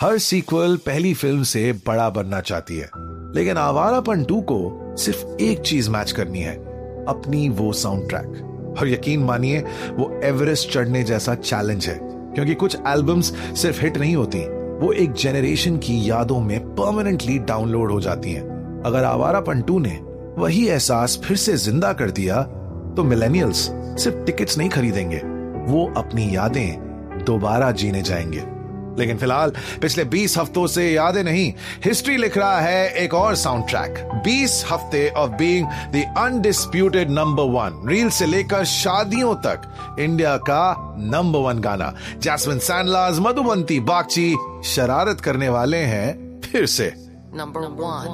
हर sequel पहली film से बड़ा बनना चाहती है, लेकिन आवारापन 2 को सिर्फ एक चीज मैच करनी है, अपनी वो साउंड ट्रैक। और यकीन मानिए वो एवरेस्ट चढ़ने जैसा चैलेंज है, क्योंकि कुछ एल्बम्स सिर्फ हिट नहीं होती, वो एक जेनरेशन की यादों में परमानेंटली डाउनलोड हो जाती हैं। अगर आवारापन 2 ने वही एहसास फिर से जिंदा कर दिया तो मिलेनियल्स सिर्फ टिकट्स नहीं खरीदेंगे, वो अपनी यादें दोबारा जीने जाएंगे। लेकिन फिलहाल पिछले 20 हफ्तों से यादें नहीं, हिस्ट्री लिख रहा है एक और साउंड ट्रैक। 20 हफ्ते of being the undisputed number 1, reel से लेकर शादियों तक इंडिया का नंबर 1 गाना। जैस्मिन सैंडलर्स, मधुबंती बागची शरारत करने वाले हैं फिर से नंबर 1।